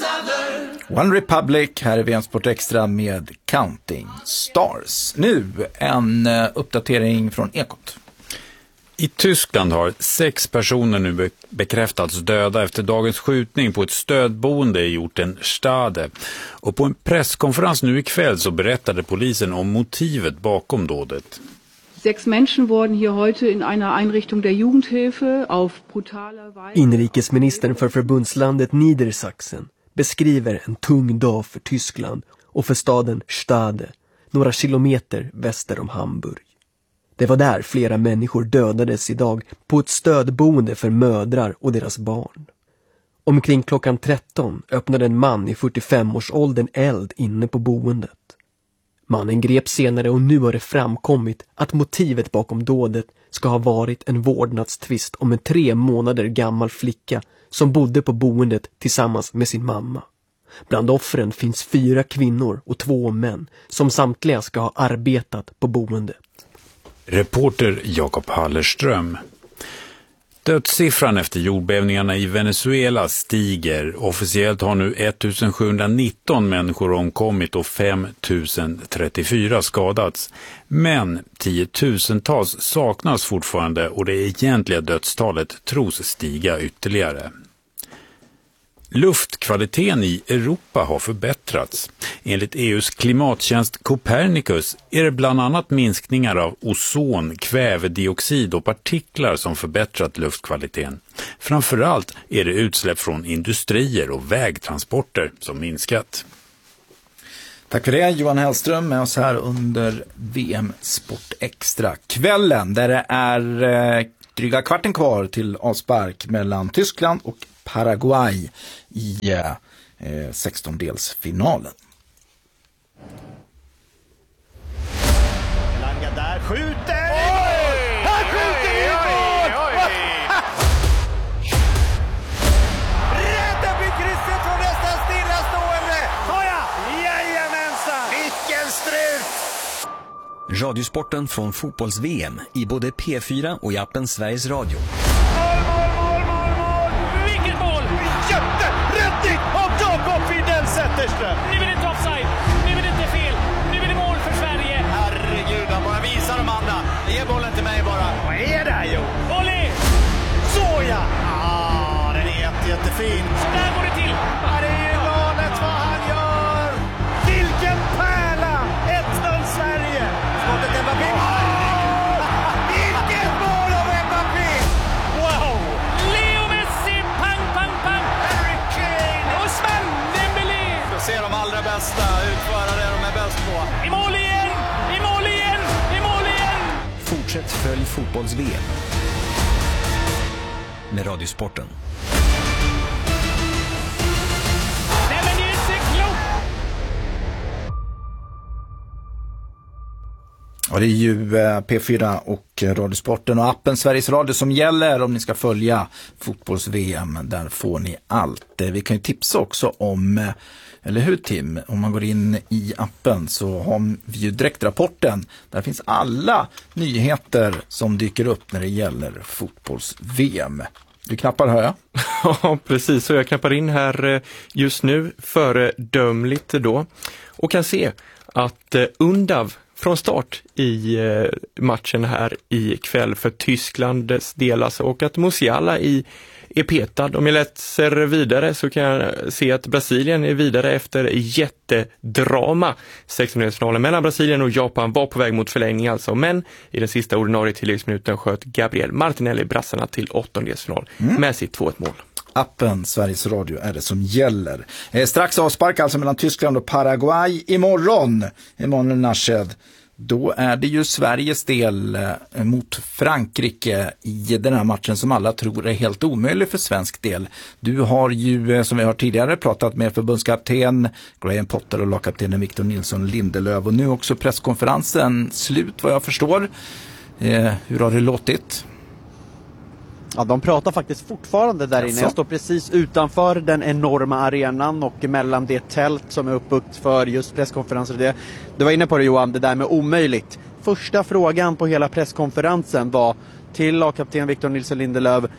One Republic, här är VM Sport Extra med Counting Stars. Nu en uppdatering från Ekot. I Tyskland har 6 personer nu bekräftats döda efter dagens skjutning på ett stödboende i orten Stade. Och på en presskonferens nu ikväll så berättade polisen om motivet bakom dådet. 6 Menschen wurden hier heute in einer Einrichtung der Jugendhilfe auf brutale Weise. Inrikesministern för förbundslandet Niedersachsen beskriver en tung dag för Tyskland och för staden Stade, några kilometer väster om Hamburg. Det var där flera människor dödades idag på ett stödboende för mödrar och deras barn. Omkring klockan 13 öppnade en man i 45-årsåldern eld inne på boendet. Mannen greps senare och nu har det framkommit att motivet bakom dådet ska ha varit en vårdnadstvist om en 3 månader gammal flicka som bodde på boendet tillsammans med sin mamma. Bland offren finns 4 kvinnor och 2 män som samtliga ska ha arbetat på boendet. Reporter Jakob Hallerström. Dödssiffran efter jordbävningarna i Venezuela stiger. Officiellt har nu 1719 människor omkommit och 5034 skadats. Men 10-tusentals saknas fortfarande och det egentliga dödstalet tros stiga ytterligare. Luftkvaliteten i Europa har förbättrats. Enligt EUs klimattjänst Copernicus är det bland annat minskningar av ozon, kvävedioxid och partiklar som förbättrat luftkvaliteten. Framförallt är det utsläpp från industrier och vägtransporter som minskat. Tack för det, Johan Hellström med oss här under VM Sport Extra kvällen, där det är dryga kvarten kvar till avspark mellan Tyskland och Paraguay i 16-delsfinalen. Langa där skjuter! Han skjuter i mål! Rädda blir krysset från nästan stillastående! Jajamensan! Vilken strut! Radiosporten från fotbolls-VM i både P4 och i appen Sveriges Radio. Nu är det inte offside, nu är det inte fel, nu är det mål för Sverige. Herregud, han bara visar de andra. Ge bollen till mig bara. Vad är det här, Jo? Olli! Så ja! Den är jättefin. Så där går det till. Det är ju galet vad han gör. Vilken pärla! 1-0 Sverige. Skottet Mbappé. Vilket mål av Mbappé! Wow! Leo Messi, pang, pang, pang. Harry Kane. Osman Dembélé. Se de allra bästa utförare de är bäst på. I mål igen! I mål igen! I mål igen! Fortsätt följ fotbolls-VM med Radiosporten. Nej, men det är inte klokt! Och det är ju P4 och Radiosporten och appen Sveriges Radio som gäller om ni ska följa fotbolls-VM. Där får ni allt. Vi kan ju tipsa också om, eller hur Tim? Om man går in i appen så har vi ju direktrapporten. Där finns alla nyheter som dyker upp när det gäller fotbolls-VM. Du knappar, hör jag? Ja, precis. Så jag knappar in här just nu föredömligt då och kan se att Undav från start i matchen här i kväll för Tysklands del alltså, och att Musiala är petad. Om jag läser vidare så kan jag se att Brasilien är vidare efter jättedrama. 16-delsfinalen mellan Brasilien och Japan var på väg mot förlängning alltså, men i den sista ordinarie tilläggsminuten sköt Gabriel Martinelli brassarna till 8-delsfinal med sitt 2-1-mål. Appen Sveriges Radio är det som gäller. Strax avspark alltså mellan Tyskland och Paraguay imorgon. Emanuel Nashed. Då är det ju Sveriges del mot Frankrike i den här matchen som alla tror är helt omöjlig för svensk del. Du har ju, som vi har tidigare, pratat med förbundskapten Graham Potter och lagkaptenen Victor Nilsson Lindelöf. Och nu också presskonferensen slut vad jag förstår. Hur har det låtit? Ja, de pratar faktiskt fortfarande där inne. Jag står precis utanför den enorma arenan och mellan det tält som är uppbyggt för just presskonferenser. Du var inne på det, Johan, det där med omöjligt. Första frågan på hela presskonferensen var till lagkapten Victor Nilsson Lindelöf: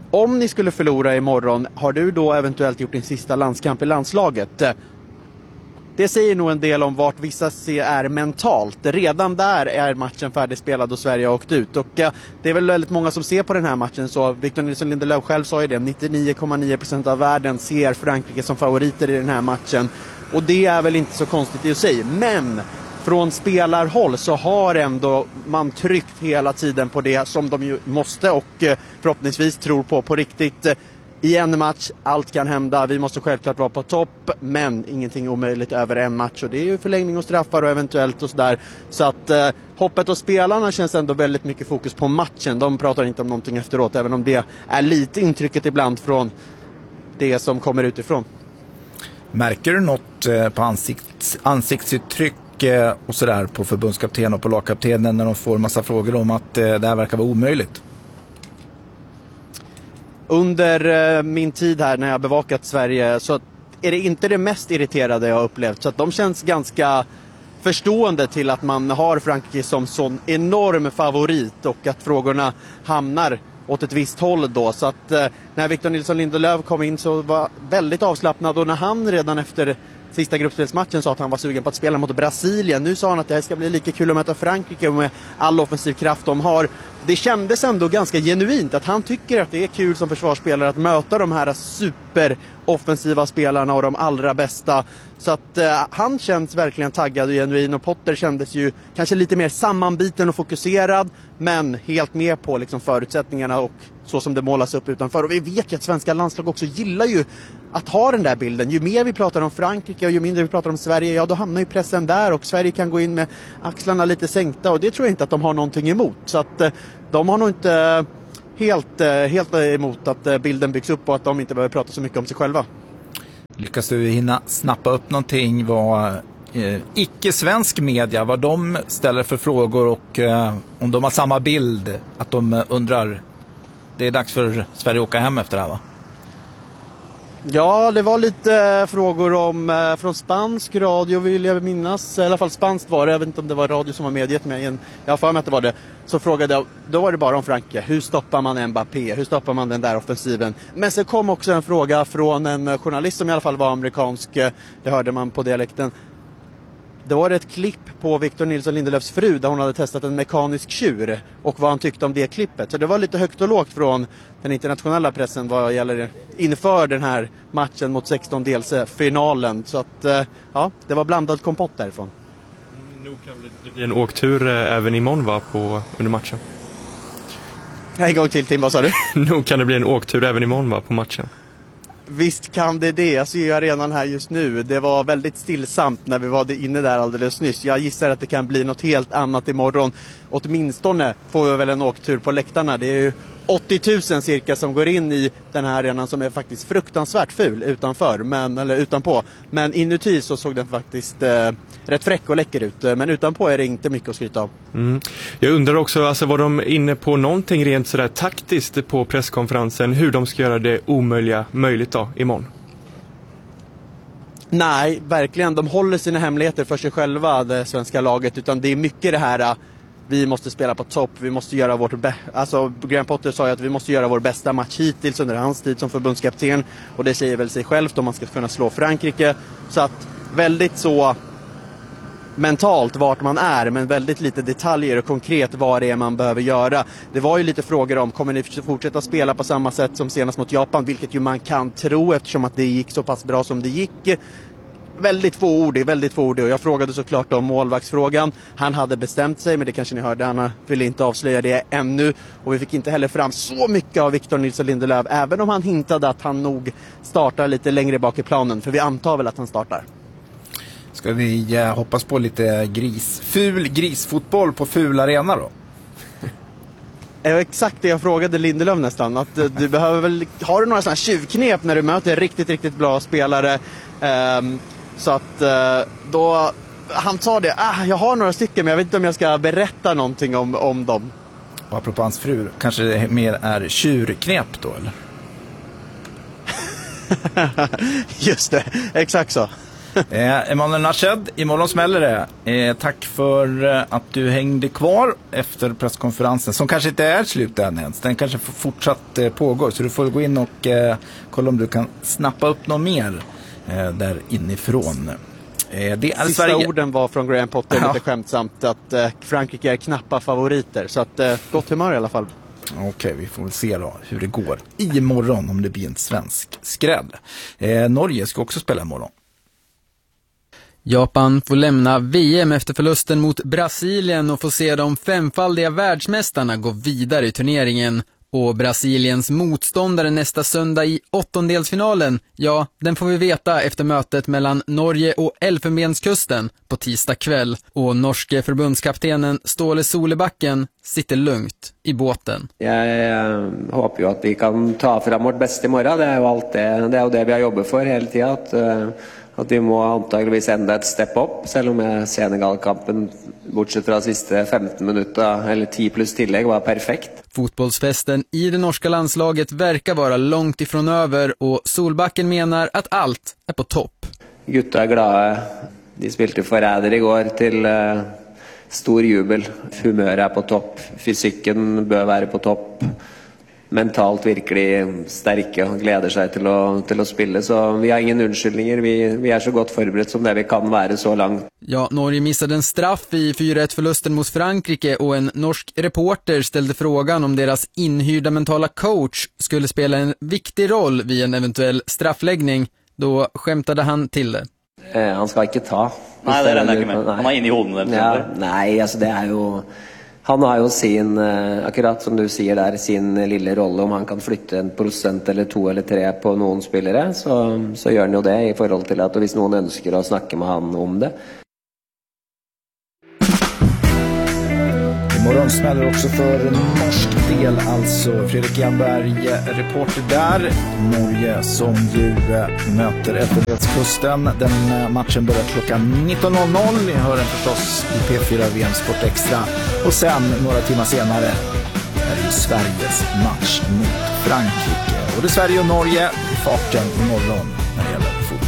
Om ni skulle förlora imorgon, har du då eventuellt gjort din sista landskamp i landslaget? Det säger nog en del om vart vissa är mentalt. Redan där är matchen färdigspelad och Sverige har åkt ut. Och det är väl väldigt många som ser på den här matchen. Så Victor Nilsson Lindelöf själv sa ju det. 99,9% av världen ser Frankrike som favoriter i den här matchen. Och det är väl inte så konstigt i sig. Men från spelarhåll så har ändå man tryckt hela tiden på det som de ju måste och förhoppningsvis tror på riktigt. I en match, allt kan hända. Vi måste självklart vara på topp, men ingenting omöjligt över en match. Och det är ju förlängning och straffar och eventuellt och sådär. Så att hoppet och spelarna känns ändå väldigt mycket fokus på matchen. De pratar inte om någonting efteråt, även om det är lite intrycket ibland från det som kommer utifrån. Märker du något på ansiktsuttryck och sådär på förbundskapten och på lagkaptenen när de får en massa frågor om att det här verkar vara omöjligt? Under min tid här när jag bevakat Sverige så är det inte det mest irriterade jag har upplevt. Så att de känns ganska förstående till att man har Frankrike som sån enorm favorit och att frågorna hamnar åt ett visst håll då. Så att när Victor Nilsson Lindelöf kom in så var väldigt avslappnad, och när han redan efter sista gruppspelsmatchen sa att han var sugen på att spela mot Brasilien. Nu sa han att det här ska bli lika kul att möta Frankrike med all offensiv kraft de har. Det kändes ändå ganska genuint att han tycker att det är kul som försvarsspelare att möta de här superoffensiva spelarna och de allra bästa. Så att han känns verkligen taggad och genuin, och Potter kändes ju kanske lite mer sammanbiten och fokuserad, men helt med på liksom förutsättningarna och så som det målas upp utanför. Och vi vet ju att svenska landslag också gillar ju att ha den där bilden. Ju mer vi pratar om Frankrike och ju mindre vi pratar om Sverige, ja då hamnar ju pressen där och Sverige kan gå in med axlarna lite sänkta, och det tror jag inte att de har någonting emot. Så att de har nog inte helt emot att bilden byggs upp och att de inte behöver prata så mycket om sig själva. Lyckas du hinna snappa upp någonting vad icke-svensk media, vad de ställer för frågor och om de har samma bild, att de undrar det är dags för Sverige att åka hem efter det här, va? Ja, det var lite frågor om från spansk radio vill jag minnas. I alla fall spanskt var det. Jag vet inte om det var radio som var medgett mig. Jag har för mig att det var det. Så frågade jag, då var det bara om Frankrike. Hur stoppar man Mbappé? Hur stoppar man den där offensiven? Men så kom också en fråga från en journalist som i alla fall var amerikansk. Det hörde man på dialekten. Det var ett klipp på Victor Nilsson Lindelöfs fru där hon hade testat en mekanisk tjur och vad han tyckte om det klippet. Så det var lite högt och lågt från den internationella pressen vad gäller inför den här matchen mot 16-delsfinalen. Så att ja, det var blandad kompott därifrån. Nog kan det bli en åktur även imorgon under matchen. En gång till, Tim, vad sa du? Nog kan det bli en åktur även imorgon på matchen. Visst kan det. Jag ser ju arenan här just nu. Det var väldigt stillsamt när vi var inne där alldeles nyss. Jag gissar att det kan bli något helt annat imorgon. Åtminstone får vi väl en åktur på läktarna. Det är ju 80 000 cirka som går in i den här arenan som är faktiskt fruktansvärt ful utanpå. Men inuti så såg den faktiskt rätt fräck och läcker ut. Men utanpå är det inte mycket att skryta av. Mm. Jag undrar också, alltså, var de inne på någonting rent sådär taktiskt på presskonferensen, hur de ska göra det omöjliga möjligt då imorgon? Nej, verkligen. De håller sina hemligheter för sig själva, det svenska laget. Utan det är mycket det här, vi måste spela på topp, vi måste göra vårt alltså Graham Potter sa ju att vi måste göra vår bästa match hittills under hans tid som förbundskapten. Och det säger väl sig självt om man ska kunna slå Frankrike. Så att väldigt så mentalt vart man är, men väldigt lite detaljer och konkret vad det är man behöver göra. Det var ju lite frågor om, kommer ni fortsätta spela på samma sätt som senast mot Japan, vilket ju man kan tro eftersom att det gick så pass bra som det gick. Väldigt få ord, och jag frågade såklart om målvaktsfrågan. Han hade bestämt sig, men det kanske ni hörde, han ville inte avslöja det ännu. Och vi fick inte heller fram så mycket av Victor Nilsson Lindelöf, även om han hintade att han nog startar lite längre bak i planen, för vi antar väl att han startar. Ska vi hoppas på lite ful grisfotboll på ful arena då? Exakt det jag frågade Lindelöf nästan. Att du behöver väl, har du några sådana tjuvknep när du möter riktigt, riktigt bra spelare? Så att då, han sa det, jag har några stycken men jag vet inte om jag ska berätta någonting om dem. Och apropå hans fru, kanske det mer är tjurknep då, eller? Just det, exakt så. Emanuel Nashed, imorgon smäller det. Tack för att du hängde kvar efter presskonferensen, som kanske inte är slut än ens. Den kanske fortsatt pågår, så du får gå in och kolla om du kan snappa upp något mer där inifrån. Det är Sista Sverige. orden var från Graham Potter lite skämtsamt att Frankrike är knappa favoriter, så att gott humör i alla fall. Okej, vi får väl se då hur det går imorgon, om det blir en svensk skräll. Norge ska också spela imorgon. Japan får lämna VM efter förlusten mot Brasilien och får se de femfaldiga världsmästarna gå vidare i turneringen. Och Brasiliens motståndare nästa söndag i åttondelsfinalen, ja, den får vi veta efter mötet mellan Norge och Elfenbenskusten på tisdag kväll. Och norske förbundskaptenen Ståle Solebacken sitter lugnt i båten. Jag hoppas ju att vi kan ta fram vårt bästa imorgon. Det är ju allt det är ju det vi har jobbat för hela tiden, att vi må antagligen ända ett step up, även om Senegal-kampen bortsett från de sista 15 minuter eller 10 plus tillägg var perfekt. Fotbollsfesten i det norska landslaget verkar vara långt ifrån över och Solbacken menar att allt är på topp. Gutta är glada. De spelade förräder igår till stor jubel. Humöret är på topp. Fysiken bör vara på topp. Mentalt verkligen starka och gläder sig till att spela, så vi har ingen undskyldningar. Vi är så gott förberett som det vi kan vara så långt. Ja, Norge missade en straff i 4-1-förlusten mot Frankrike och en norsk reporter ställde frågan om deras inhyrda mentala coach skulle spela en viktig roll vid en eventuell straffläggning. Då skämtade han till det. Han ska inte ta. Nej, det är den med. Han har in i honom. Ja, nej, alltså det är ju... Han har ju sin, akkurat som du säger där, sin lilla roll. Om han kan flytta 1% eller 2 eller 3 på någon spelare, så gör han ju det i förhåll till att, och hvis någon önskar att snacka med han om det. Imorgon smäller också för norsk del, alltså Fredrik Jernberg, reporter där. Norge som ju möter Elfenbenskusten. Den matchen börjar klockan 19.00. Ni hör den förstås i P4 VM Sport Extra. Och sen några timmar senare är det ju Sveriges match mot Frankrike. Och det är Sverige och Norge i farten imorgon när det gäller